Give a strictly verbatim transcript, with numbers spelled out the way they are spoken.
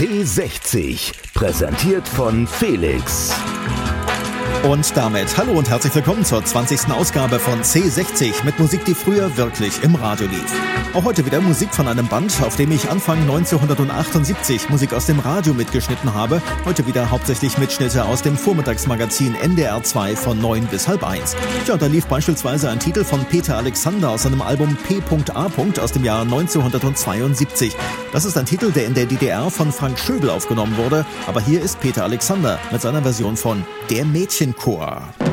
C sechzig, präsentiert von Felix. Und damit hallo und herzlich willkommen zur zwanzigsten Ausgabe von C sechzig mit Musik, die früher wirklich im Radio lief. Auch heute wieder Musik von einem Band, auf dem ich Anfang neunzehnhundertachtundsiebzig Musik aus dem Radio mitgeschnitten habe. Heute wieder hauptsächlich Mitschnitte aus dem Vormittagsmagazin N D R zwei von neun bis halb eins. Ja, und da lief beispielsweise ein Titel von Peter Alexander aus seinem Album P A aus dem Jahr neunzehnhundertzweiundsiebzig. Das ist ein Titel, der in der D D R von Frank Schöbel aufgenommen wurde. Aber hier ist Peter Alexander mit seiner Version von Der Mädchenchor.